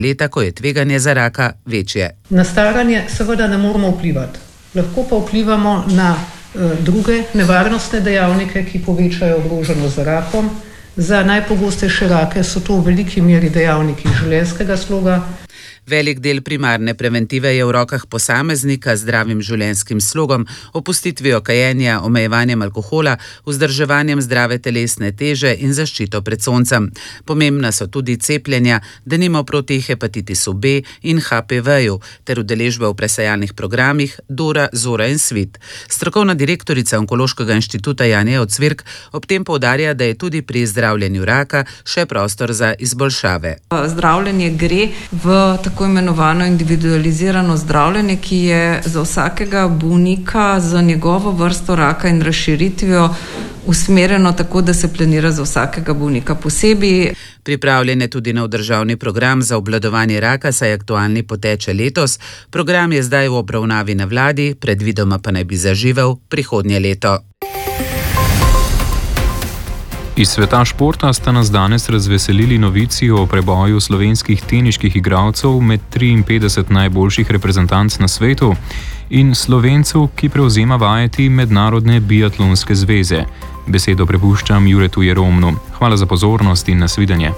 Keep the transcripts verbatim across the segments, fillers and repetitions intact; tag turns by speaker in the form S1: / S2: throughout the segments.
S1: leta, ko je tveganje za raka večje.
S2: Na staranje seveda ne moramo vplivati. Lahko pa vplivamo na uh, druge nevarnostne dejavnike, ki povečajo ogroženost za rakom. Za najpogostejše rake so to v veliki meri dejavniki življenjskega sloga.
S1: Velik del primarne preventive je v rokah posameznika z zdravim življenjskim slogom, opustitvijo kajenja, omejevanjem alkohola, vzdrževanjem zdrave telesne teže in zaščito pred soncem. Pomembna so tudi cepljenja, denimo proti hepatitisu B in H P V-ju, ter udeležba v presajalnih programih Dora, Zora in Svit. Strokovna direktorica Onkološkega inštituta Janja Ocvirk ob tem poudarja, da je tudi pri zdravljenju raka še prostor za izboljšave.
S3: Zdravljenje gre v tako imenovano individualizirano zdravljenje, ki je za vsakega bolnika z njegovo vrsto raka in razširitvijo usmerjeno tako, da se planira za vsakega bolnika posebej.
S1: Pripravljen je tudi nov državni program za obvladovanje raka, saj aktualni poteče letos. Program je zdaj v obravnavi na vladi, predvidoma pa naj bi zaživel prihodnje leto.
S4: Iz sveta športa sta nas danes razveselili novici o preboju slovenskih teniških igralcev med triinpetdeset najboljših reprezentanc na svetu in Slovencev, ki prevzema vajeti Mednarodne biatlonske zveze. Besedo prepuščam Juretu Jeromnu. Hvala za pozornost in nasvidenje.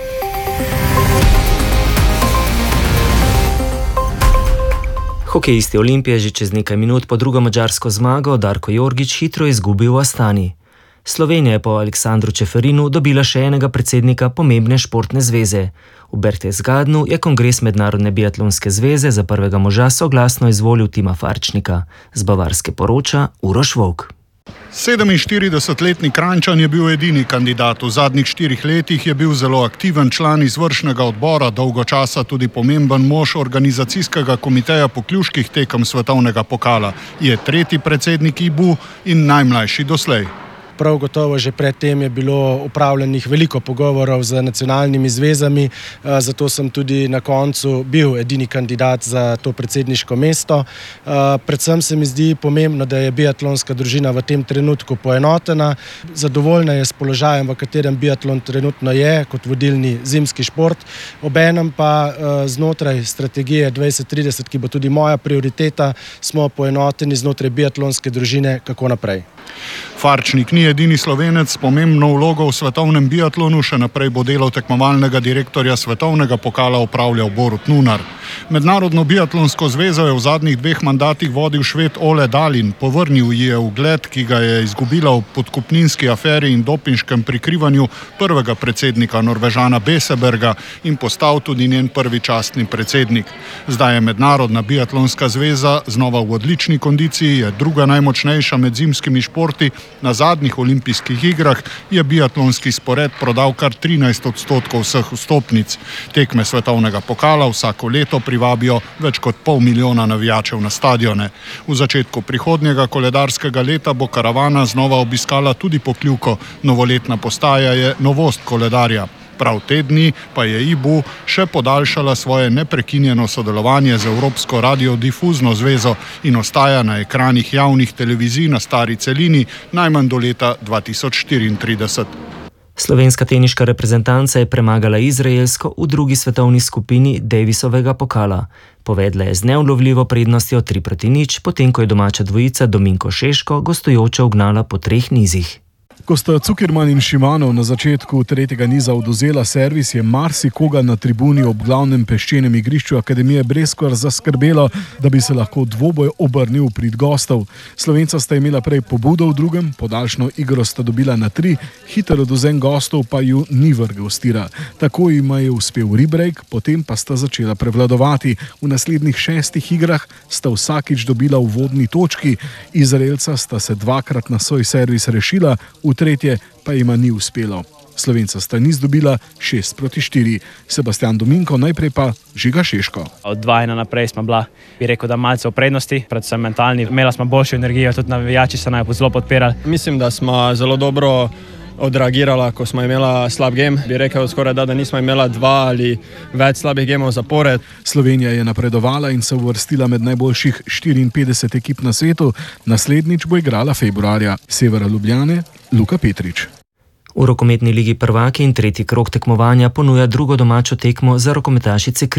S5: Hokejisti Olimpije že čez nekaj minut po drugo madžarsko zmago Darko Jorgić hitro izgubil v Astani. Slovenija je po Aleksandru Čeferinu dobila še enega predsednika pomembne športne zveze. V Berchtesgadenu je kongres Mednarodne biatlonske zveze za prvega moža soglasno izvolil Tima Farčnika. Z Bavarske poroča Uroš Volk.
S6: sedeminštiridesetletni Kranjčan je bil edini kandidat. V zadnjih štirih letih je bil zelo aktiven član izvršnega odbora, dolgo časa tudi pomemben mož organizacijskega komiteja pokljuških tekem svetovnega pokala. Je tretji predsednik I B U in najmlajši doslej.
S7: Prav gotovo že predtem je bilo upravljenih veliko pogovorov z nacionalnimi zvezami, zato sem tudi na koncu bil edini kandidat za to predsedniško mesto. Predvsem se mi zdi pomembno, da je biatlonska družina v tem trenutku poenotena. Zadovoljna je s položajem, v katerem biatlon trenutno je, kot vodilni zimski šport. Obenem pa znotraj strategije dvajset trideset, ki bo tudi moja prioriteta, smo poenoteni znotraj biatlonske družine, kako naprej.
S6: Farčnik ni edini Slovenec s pomembno vlogo v svetovnem biatlonu, še naprej bo delo tekmovalnega direktorja svetovnega pokala opravljal Borut Nunar. Mednarodno biatlonsko zvezo je v zadnjih dveh mandatih vodil Šved Ole Dahlin. Povrnil ji je ugled, ki ga je izgubila v podkupninski aferi in dopinškem prikrivanju prvega predsednika Norvežana Beseberga in postal tudi njen prvi častni predsednik. Zdaj je Mednarodna biatlonska zveza znova v odlični kondiciji, je druga najmočnejša med zimskimi športi. Na zadnjih olimpijskih igrah je biatlonski spored prodal kar trinajst odstotkov vseh vstopnic. Tekme svetovnega pokala vsako leto privabijo več kot pol milijona navijačev na stadione. V začetku prihodnjega koledarskega leta bo karavana znova obiskala tudi Pokljuko. Novoletna postaja je novost koledarja. Prav te dni pa je I B U še podaljšala svoje neprekinjeno sodelovanje z Evropsko radiodifuzno zvezo in ostaja na ekranih javnih televizij na stari celini najmanj do leta dva tisoč štiriintrideset.
S5: Slovenska teniška reprezentanca je premagala izraelsko v drugi svetovni skupini Davisovega pokala. Povedla je z neulovljivo prednostjo tri proti nič, potem ko je domača dvojica Dominko Šeško gostujočo ugnala po treh nizih.
S8: Ko sta Cukerman in Šimanov na začetku tretjega niza odvzela servis, je marsikoga na tribuni ob glavnem peščenem igrišču Akademije Breskvar zaskrbelo, da bi se lahko dvoboj obrnil v prid gostov. Slovenca sta imela prej pobudo v drugem, podaljšno igro sta dobila na tri, hiter odvzem gostov pa ju ni vrgel s tira. Tako jima je uspel rebreak, potem pa sta začela prevladovati. V naslednjih šestih igrah sta vsakič dobila v vodni točki, Izraelca sta se dvakrat na svoj servis rešila, v tretje pa jima ni uspelo. Slovenca sta niz dobila šest proti štiri. Sebastian Dominko, najprej pa Žiga Šeško.
S9: Od dva ena naprej smo bila, bi rekel, da malce v prednosti, predvsem mentalni. Imela smo boljšo energijo, tudi navijači so naj zelo podpirali.
S10: Mislim, da smo zelo dobro odreagirala, ko smo imela slab game. Bi rekel skoraj da, da nismo imela dva ali več slabih gemov zapored.
S8: Slovenija je napredovala in se uvrstila med najboljših štiriinpetdeset ekip na svetu. Naslednjič bo igrala februarja. Severa Ljubljane, Luka Petrič.
S5: V rokometni ligi prvaki in tretji krog tekmovanja ponuja drugo domačo tekmo za rokometašice